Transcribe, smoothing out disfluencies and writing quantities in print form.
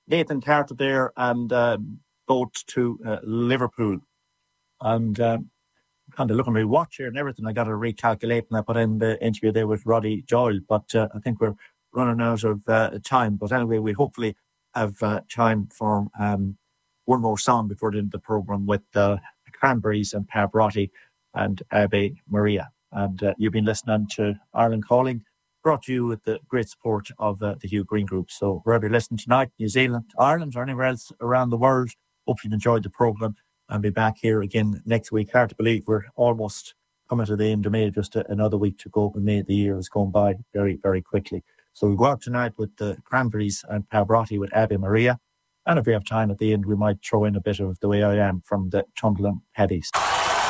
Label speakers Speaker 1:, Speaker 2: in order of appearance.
Speaker 1: Nathan Carter there, and both to Liverpool. And kind of looking at my watch here and everything, I got to recalculate that, but in the interview there with Roddy Doyle. But I think we're running out of time. But anyway, we hopefully have time for one more song before the end of the programme with Cranberries and Pavarotti and Ave Maria. And you've been listening to Ireland Calling, brought to you with the great support of the Hugh Green Group. So wherever you're listening tonight, New Zealand, Ireland, or anywhere else around the world, hope you've enjoyed the programme, and be back here again next week. Hard to believe we're almost coming to the end of May, just another week to go. May the year is going by very, very quickly. So we go out tonight with the Cranberries and Pavarotti with Ave Maria. And if we have time at the end, we might throw in a bit of The Way I Am from the Cumberland Paddies.